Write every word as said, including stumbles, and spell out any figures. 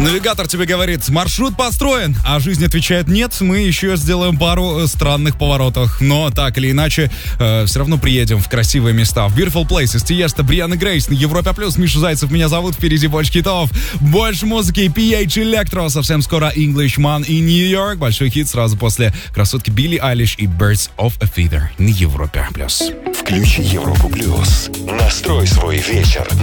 Навигатор тебе говорит, маршрут построен, а жизнь отвечает нет, мы еще сделаем пару странных поворотов. Но так или иначе, э, все равно приедем в красивые места. В Beautiful Places, Тиеста, Бриан и Грейс на Европе Плюс. Миша Зайцев меня зовут, впереди больше хитов. Больше музыки, пи эйч Electro, совсем скоро Englishman и New York. Большой хит сразу после красотки Билли Айлиш и Birds of a Feather на Европе Плюс. Включи Европу Плюс. Настрой свой вечер